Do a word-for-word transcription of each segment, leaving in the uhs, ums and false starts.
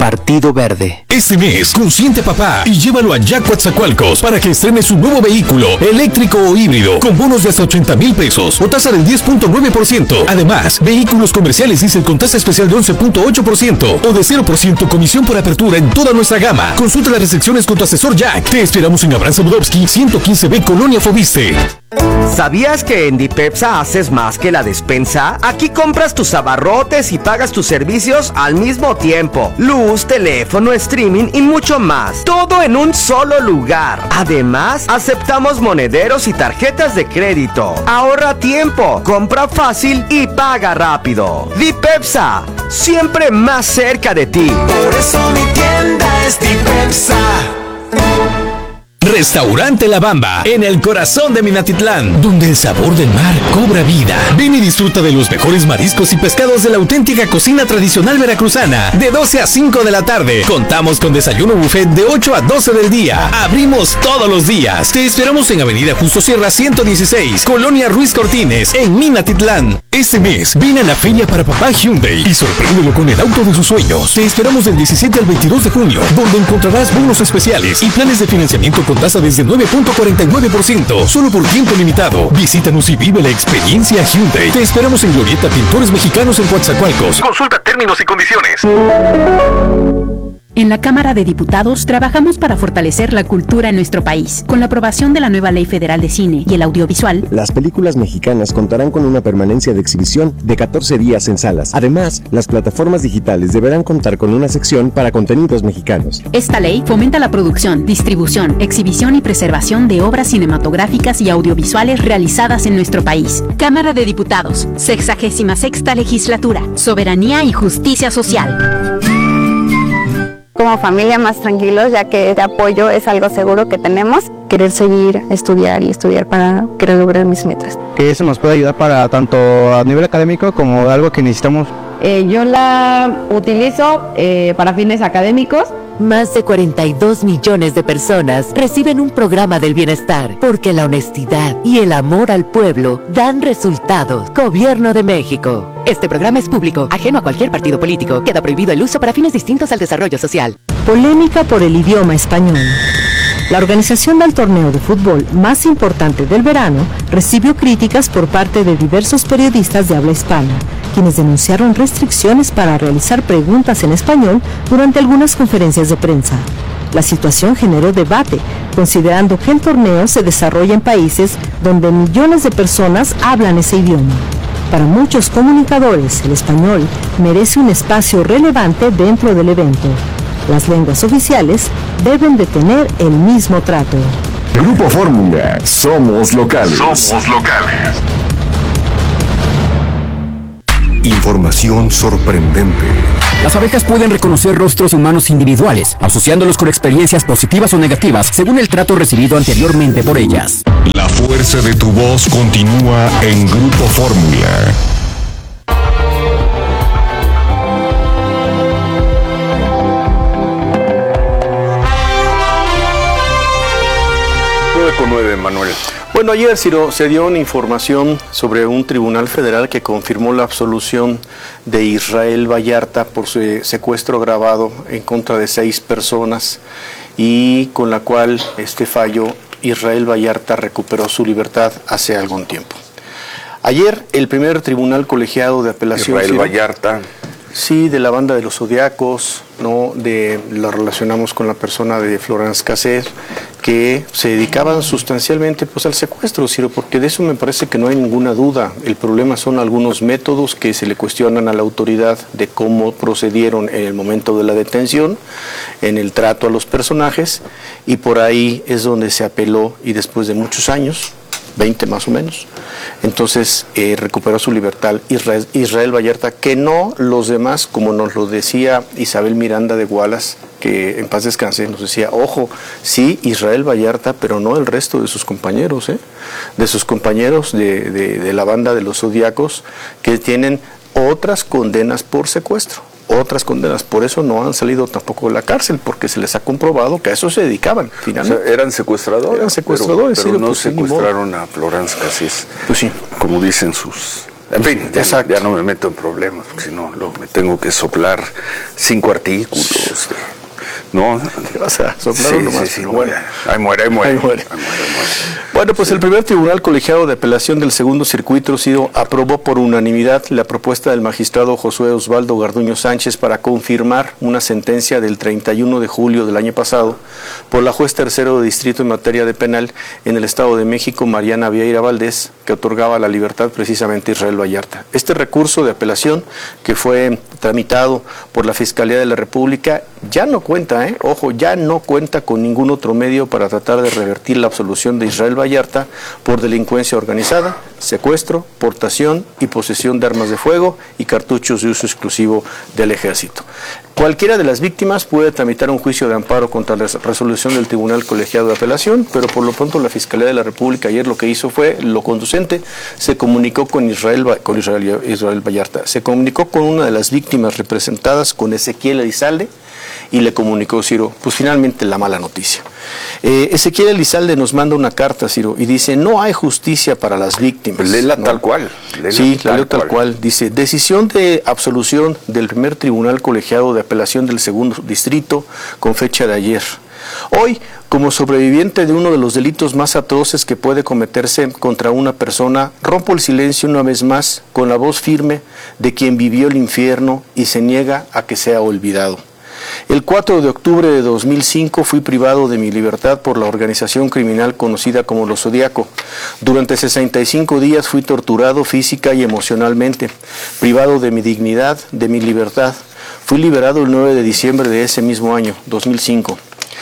Partido Verde. Este mes, consiente papá y llévalo a Jack Coatzacoalcos para que estrene su nuevo vehículo, eléctrico o híbrido, con bonos de hasta ochenta mil pesos o tasa del diez punto nueve por ciento. Además, vehículos comerciales diésel con tasa especial de once punto ocho por ciento o de cero por ciento comisión por apertura en toda nuestra gama. Consulta las restricciones con tu asesor Jack. Te esperamos en Abraham Sadowski, ciento quince B, Colonia Fobiste. ¿Sabías que en Dipepsa haces más que la despensa? Aquí compras tus abarrotes y pagas tus servicios al mismo tiempo. Luz, teléfono, streaming y mucho más. Todo en un solo lugar. Además, aceptamos monederos y tarjetas de crédito. Ahorra tiempo, compra fácil y paga rápido. Dipepsa, siempre más cerca de ti. Por eso mi tienda es Dipepsa. Restaurante La Bamba, en el corazón de Minatitlán, donde el sabor del mar cobra vida. Ven y disfruta de los mejores mariscos y pescados de la auténtica cocina tradicional veracruzana, de doce a cinco de la tarde. Contamos con desayuno buffet de ocho a doce del día. Abrimos todos los días. Te esperamos en Avenida Justo Sierra ciento dieciséis, Colonia Ruiz Cortines, en Minatitlán. Este mes, ven a la feria para papá Hyundai y sorpréndelo con el auto de sus sueños. Te esperamos del diecisiete al veintidós de junio, donde encontrarás bonos especiales y planes de financiamiento con tasa desde nueve punto cuarenta y nueve por ciento, solo por tiempo limitado. Visítanos y vive la experiencia Hyundai. Te esperamos en Glorieta Pintores Mexicanos en Coatzacoalcos. Consulta términos y condiciones. En la Cámara de Diputados trabajamos para fortalecer la cultura en nuestro país. Con la aprobación de la nueva Ley Federal de Cine y el Audiovisual, las películas mexicanas contarán con una permanencia de exhibición de catorce días en salas. Además, las plataformas digitales deberán contar con una sección para contenidos mexicanos. Esta ley fomenta la producción, distribución, exhibición y preservación de obras cinematográficas y audiovisuales realizadas en nuestro país. Cámara de Diputados, sexagésima sexta legislatura, soberanía y justicia social. Como familia más tranquilos, ya que este apoyo es algo seguro que tenemos. Querer seguir, estudiar y estudiar para querer lograr mis metas. Que eso nos puede ayudar para tanto a nivel académico como algo que necesitamos. Eh, yo la utilizo eh, para fines académicos. Más de cuarenta y dos millones de personas reciben un programa del bienestar, porque la honestidad y el amor al pueblo dan resultados. Gobierno de México. Este programa es público, ajeno a cualquier partido político. Queda prohibido el uso para fines distintos al desarrollo social. Polémica por el idioma español. La organización del torneo de fútbol más importante del verano recibió críticas por parte de diversos periodistas de habla hispana, quienes denunciaron restricciones para realizar preguntas en español durante algunas conferencias de prensa. La situación generó debate, considerando que el torneo se desarrolla en países donde millones de personas hablan ese idioma. Para muchos comunicadores, el español merece un espacio relevante dentro del evento. Las lenguas oficiales deben de tener el mismo trato. Grupo Fórmula, somos locales. Somos locales. Información sorprendente. Las abejas pueden reconocer rostros humanos individuales, asociándolos con experiencias positivas o negativas, según el trato recibido anteriormente por ellas. La fuerza de tu voz continúa en Grupo Fórmula. nueve con nueve, Manuel. Bueno, ayer Ciro, se dio una información sobre un tribunal federal que confirmó la absolución de Israel Vallarta por su secuestro agravado en contra de seis personas, y con la cual este fallo Israel Vallarta recuperó su libertad hace algún tiempo. Ayer el primer tribunal colegiado de apelación... Israel Ciro, Vallarta... Sí, de la banda de los Zodiacos, ¿no? De, lo relacionamos con la persona de Florence Cassés, que se dedicaban sustancialmente pues al secuestro, Ciro, porque de eso me parece que no hay ninguna duda. El problema son algunos métodos que se le cuestionan a la autoridad de cómo procedieron en el momento de la detención, en el trato a los personajes, y por ahí es donde se apeló, y después de muchos años, veinte más o menos, entonces eh, recuperó su libertad Israel, Israel Vallarta, que no los demás, como nos lo decía Isabel Miranda de Wallace, que en paz descanse, nos decía, ojo, sí, Israel Vallarta, pero no el resto de sus compañeros, ¿eh? de sus compañeros de, de, de la banda de los Zodiacos, que tienen otras condenas por secuestro. Otras condenas, por eso no han salido tampoco de la cárcel, porque se les ha comprobado que a eso se dedicaban, finalmente. O sea, eran secuestradores, eran secuestradores, pero, pero sí, no pues, secuestraron a Florence Cassés, pues sí, como dicen sus En fin, ya, ya no me meto en problemas, porque si no, luego me tengo que soplar cinco artículos. ¿No? ¿Te vas a soplar sí, uno más? Sí, sí, bueno. Ahí muere, ahí muere. Ahí muere. Ahí muere, ahí muere. Bueno, pues sí. El primer tribunal colegiado de apelación del segundo circuito Ciro aprobó por unanimidad la propuesta del magistrado Josué Osvaldo Garduño Sánchez para confirmar una sentencia del treinta y uno de julio del año pasado por la juez tercero de distrito en materia de penal en el Estado de México, Mariana Vieira Valdés, que otorgaba la libertad precisamente a Israel Vallarta. Este recurso de apelación, que fue tramitado por la Fiscalía de la República, ya no cuenta, ¿eh? ojo, ya no cuenta con ningún otro medio para tratar de revertir la absolución de Israel Vallarta por delincuencia organizada, secuestro, portación y posesión de armas de fuego y cartuchos de uso exclusivo del Ejército. Cualquiera de las víctimas puede tramitar un juicio de amparo contra la resolución del Tribunal Colegiado de Apelación, pero por lo pronto la Fiscalía de la República ayer lo que hizo fue lo conducente, se comunicó con Israel, con Israel, Israel Vallarta, se comunicó con una de las víctimas representadas, con Ezequiel Elizalde, y le comunicó, Ciro, pues finalmente la mala noticia. Eh, Ezequiel Elizalde nos manda una carta, Ciro, y dice, no hay justicia para las víctimas. Léela ¿no? tal cual. Léela sí, la leo tal cual. cual. Dice, decisión de absolución del primer tribunal colegiado de apelación del segundo distrito con fecha de ayer. Hoy, como sobreviviente de uno de los delitos más atroces que puede cometerse contra una persona, rompo el silencio una vez más con la voz firme de quien vivió el infierno y se niega a que sea olvidado. El cuatro de octubre de dos mil cinco fui privado de mi libertad por la organización criminal conocida como Los Zodiaco. Durante sesenta y cinco días fui torturado física y emocionalmente, privado de mi dignidad, de mi libertad. Fui liberado el nueve de diciembre de ese mismo año, dos mil cinco.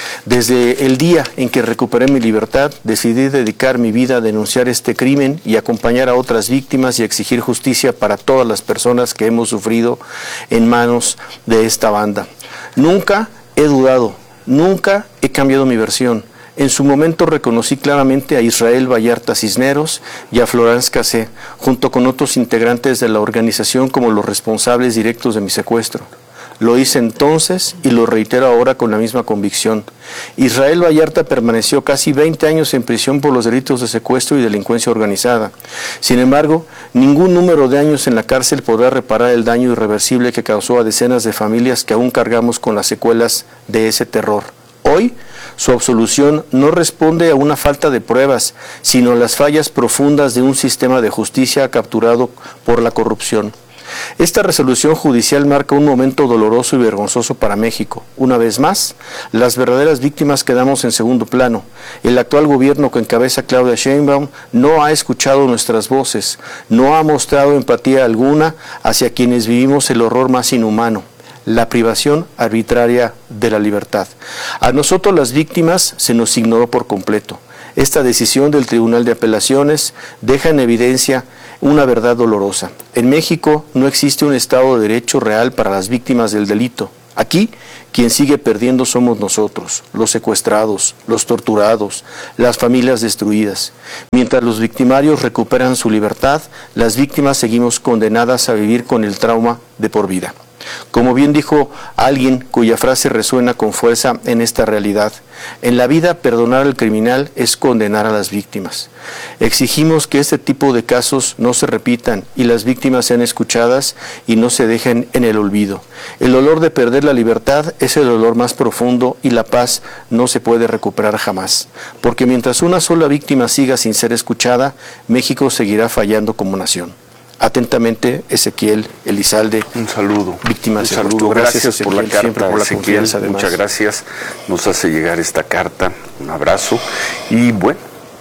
Desde el día en que recuperé mi libertad, decidí dedicar mi vida a denunciar este crimen y acompañar a otras víctimas y exigir justicia para todas las personas que hemos sufrido en manos de esta banda. Nunca he dudado, nunca he cambiado mi versión. En su momento reconocí claramente a Israel Vallarta Cisneros y a Florence Cassé, junto con otros integrantes de la organización como los responsables directos de mi secuestro. Lo hice entonces y lo reitero ahora con la misma convicción. Israel Vallarta permaneció casi veinte años en prisión por los delitos de secuestro y delincuencia organizada. Sin embargo, ningún número de años en la cárcel podrá reparar el daño irreversible que causó a decenas de familias que aún cargamos con las secuelas de ese terror. Hoy, su absolución no responde a una falta de pruebas, sino a las fallas profundas de un sistema de justicia capturado por la corrupción. Esta resolución judicial marca un momento doloroso y vergonzoso para México. Una vez más, las verdaderas víctimas quedamos en segundo plano. El actual gobierno que encabeza Claudia Sheinbaum no ha escuchado nuestras voces, no ha mostrado empatía alguna hacia quienes vivimos el horror más inhumano, la privación arbitraria de la libertad. A nosotros las víctimas se nos ignoró por completo. Esta decisión del Tribunal de Apelaciones deja en evidencia una verdad dolorosa. En México no existe un Estado de Derecho real para las víctimas del delito. Aquí, quien sigue perdiendo somos nosotros, los secuestrados, los torturados, las familias destruidas. Mientras los victimarios recuperan su libertad, las víctimas seguimos condenadas a vivir con el trauma de por vida. Como bien dijo alguien cuya frase resuena con fuerza en esta realidad, en la vida perdonar al criminal es condenar a las víctimas. Exigimos que este tipo de casos no se repitan y las víctimas sean escuchadas y no se dejen en el olvido. El dolor de perder la libertad es el dolor más profundo y la paz no se puede recuperar jamás. Porque mientras una sola víctima siga sin ser escuchada, México seguirá fallando como nación. Atentamente, Ezequiel Elizalde. Un saludo. Víctima Un de saludo. Gracias, gracias por la carta, por la Ezequiel. confianza, además. Muchas gracias. Nos hace llegar esta carta. Un abrazo. Y bueno,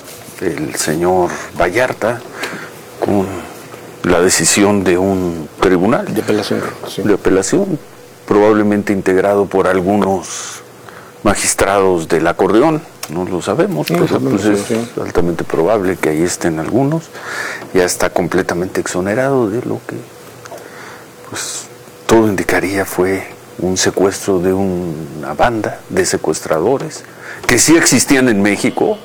el señor Vallarta, con la decisión de un tribunal de apelación, sí. de apelación, probablemente integrado por algunos magistrados del acordeón. No lo sabemos, no pero sabemos, pues es sí. altamente probable que ahí estén algunos. Ya está completamente exonerado de lo que, pues, todo indicaría fue un secuestro de una banda de secuestradores que sí existían en México,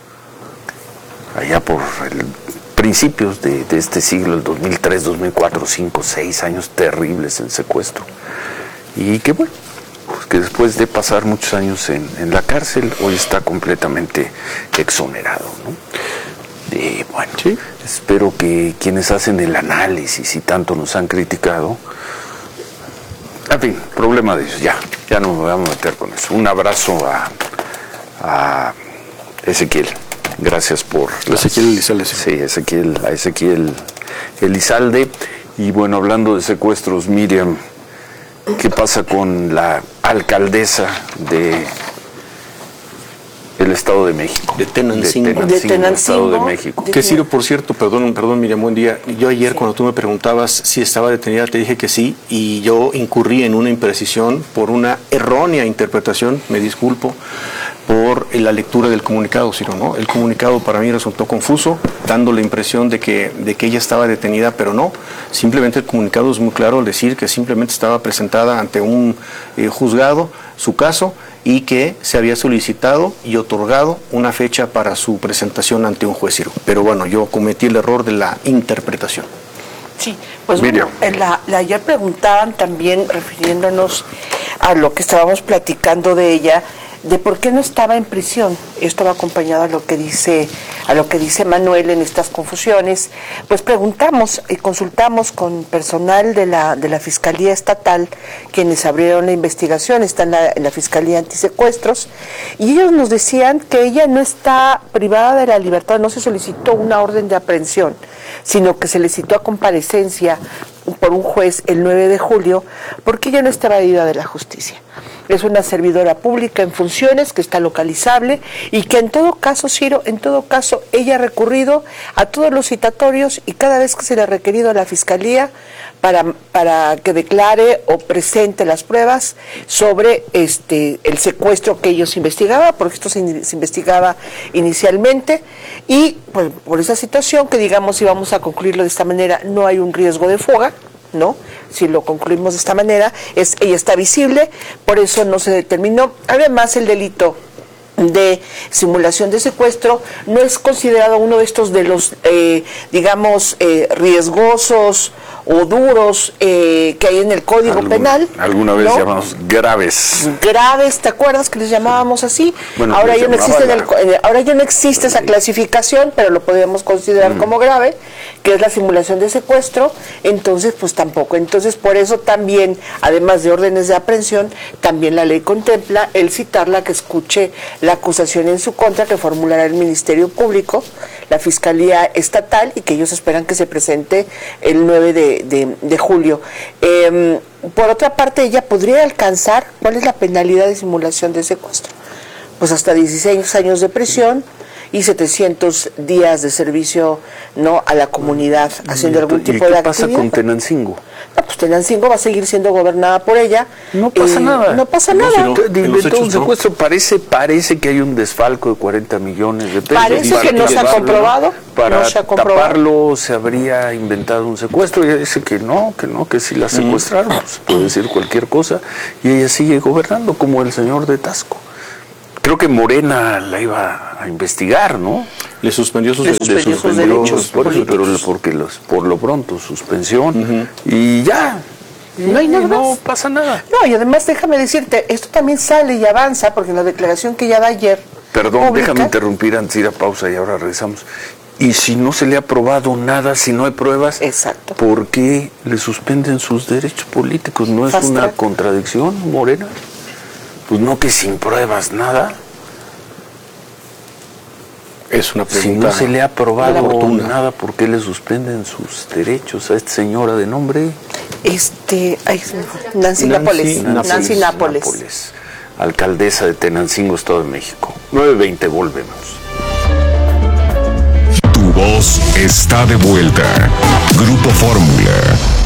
allá por el, principios de, de este siglo, el dos mil tres, dos mil cuatro, cinco, seis años terribles en secuestro. Y que bueno, pues que después de pasar muchos años en, en la cárcel, hoy está completamente exonerado, ¿no? De, bueno, ¿sí? Espero que quienes hacen el análisis y tanto nos han criticado, en fin, problema de ellos, ya, ya no me voy a meter con eso. Un abrazo a, a Ezequiel, gracias por... Ezequiel Elizalde. Sí, Ezequiel, a Ezequiel Elizalde. Y bueno, hablando de secuestros, Miriam, ¿qué pasa con la alcaldesa de el Estado de México? De Tenancingo. De Tenancingo, de Tenancingo Estado de México. Que Ciro, por cierto, perdón, perdón, Miriam, buen día. Yo ayer sí. cuando tú me preguntabas si estaba detenida, te dije que sí, y yo incurrí en una imprecisión por una errónea interpretación, me disculpo, por la lectura del comunicado, Ciro, ¿no? El comunicado para mí resultó confuso, dando la impresión de que, de que ella estaba detenida, pero no. Simplemente el comunicado es muy claro al decir que simplemente estaba presentada ante un eh, juzgado su caso y que se había solicitado y otorgado una fecha para su presentación ante un juez, Ciro. Pero bueno, yo cometí el error de la interpretación. Sí, pues bueno, la, la, ayer preguntaban también, refiriéndonos a lo que estábamos platicando de ella, de por qué no estaba en prisión. Esto va acompañado a lo que dice a lo que dice Manuel en estas confusiones. Pues preguntamos y consultamos con personal de la de la Fiscalía Estatal, quienes abrieron la investigación, están en la, en la Fiscalía Antisecuestros, y ellos nos decían que ella no está privada de la libertad, no se solicitó una orden de aprehensión, sino que se le citó a comparecencia por un juez el nueve de julio, porque ella no está evadida de la justicia. Es una servidora pública en funciones que está localizable y que en todo caso, Ciro, en todo caso, ella ha recurrido a todos los citatorios y cada vez que se le ha requerido a la Fiscalía para, para que declare o presente las pruebas sobre este el secuestro que ellos investigaban, porque esto se, in, se investigaba inicialmente, y pues, por esa situación que digamos, si vamos a concluirlo de esta manera, no hay un riesgo de fuga, ¿no? Si lo concluimos de esta manera, es ella está visible, por eso no se determinó. Además, el delito de simulación de secuestro no es considerado uno de estos de los, eh, digamos, eh, riesgosos o duros eh, que hay en el Código Algun, Penal. Alguna vez ¿no? llamamos graves. Graves, ¿te acuerdas que les llamábamos así? Bueno, ahora, ya no existe la... el, ahora ya no existe esa clasificación, pero lo podemos considerar mm. como grave, que es la simulación de secuestro, entonces pues tampoco. Entonces por eso también, además de órdenes de aprehensión, también la ley contempla el citarla que escuche la acusación en su contra que formulará el Ministerio Público, la Fiscalía Estatal, y que ellos esperan que se presente el nueve de, de, de julio. Eh, por otra parte, ella podría alcanzar, ¿cuál es la penalidad de simulación de secuestro? Pues hasta dieciséis años de prisión y setecientos días de servicio, no a la comunidad, haciendo algún tipo de actividad. ¿Qué pasa con Tenancingo? No, pues Tenancingo va a seguir siendo gobernada por ella. No pasa eh, nada. No pasa no, nada. De, de, de todo un secuestro parece, parece que hay un desfalco de cuarenta millones de pesos. Parece que no se ha comprobado. Para no se ha comprobado. taparlo se habría inventado un secuestro. Ella dice que no, que no, que si la secuestraron, mm. pues puede decir cualquier cosa. Y ella sigue gobernando como el señor de Tasco. Creo que Morena la iba a investigar, ¿no? Le suspendió sus, Le suspendió le suspendió sus derechos por eso, pero porque los, por lo pronto suspensión uh-huh. y ya. No hay nada y no más. pasa nada. No, y además déjame decirte, esto también sale y avanza, porque en la declaración que ella da ayer... Perdón, pública, déjame interrumpir antes de ir a pausa y ahora regresamos. Y si no se le ha probado nada, si no hay pruebas, exacto. ¿por qué le suspenden sus derechos políticos? ¿No es Fast una track. contradicción, Morena? Pues no, que sin pruebas nada. Es una pregunta. Si no se le ha probado oportuna. nada, ¿por qué le suspenden sus derechos a esta señora de nombre? Este, ay, Nancy, Nancy Nápoles. Nancy, Nancy Nápoles. Nápoles. Alcaldesa de Tenancingo, Estado de México. nueve veinte, volvemos. Tu voz está de vuelta. Grupo Fórmula.